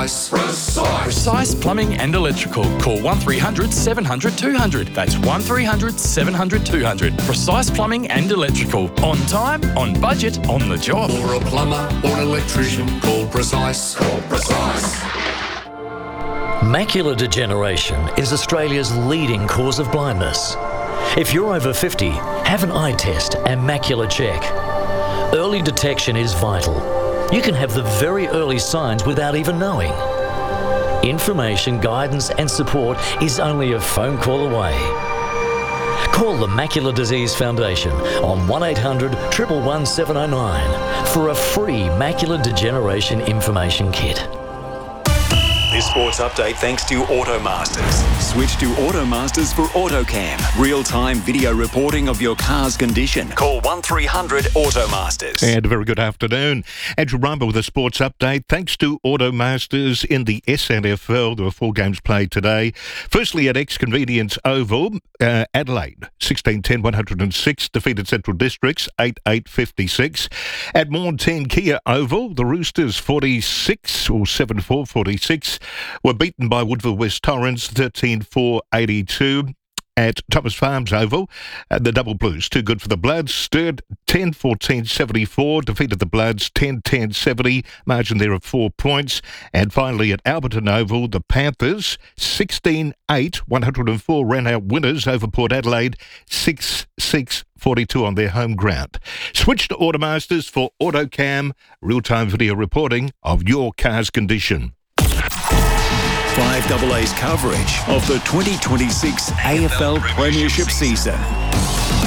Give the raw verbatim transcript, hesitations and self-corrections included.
precise, precise. Precise Plumbing and Electrical. Call one three hundred seven hundred two hundred. That's one three hundred seven hundred two hundred. Precise Plumbing and Electrical. On time, on budget, on the job. For a plumber or an electrician, call Precise. Call Precise. Macular degeneration is Australia's leading cause of blindness. If you're over fifty, have an eye test and macular check. Early detection is vital. You can have the very early signs without even knowing. Information, guidance and support is only a phone call away. Call the Macular Disease Foundation on one eight hundred, one one one, seven oh nine for a free macular degeneration information kit. This sports update thanks to Automasters. Switch to Automasters for AutoCam. Real-time video reporting of your car's condition. Call one three hundred Automasters. And a very good afternoon. Andrew Rumble with a sports update. Thanks to Automasters in the S N F L. There were four games played today. Firstly, at Ex-Convenience Oval, uh, Adelaide, sixteen ten, one oh six, defeated Central Districts, eight eight, fifty-six. At Montane Kia Oval, the Roosters, forty-six, or seven four, forty-six, were beaten by Woodville West Torrens, thirteen four, eighty-two. At Thomas Farms Oval, uh, the Double Blues, too good for the Bloods, stirred ten fourteen, seventy-four, defeated the Bloods ten ten, seventy, margin there of four points. And finally at Alberton Oval, the Panthers, sixteen eight, one oh four, ran out winners over Port Adelaide, six six, forty-two on their home ground. Switch to Automasters for AutoCam, real-time video reporting of your car's condition. five A A's coverage of the twenty twenty-six A F L Premiership season.